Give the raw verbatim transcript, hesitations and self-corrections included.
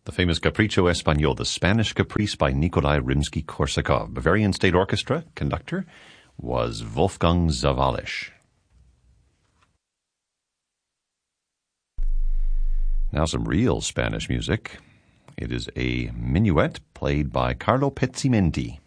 The famous Capricho Español, the Spanish Caprice by Nikolai Rimsky-Korsakov. Bavarian State Orchestra conductor was Wolfgang Sawallisch. Now some real Spanish music. It is a minuet played by Carlo Pezzimenti.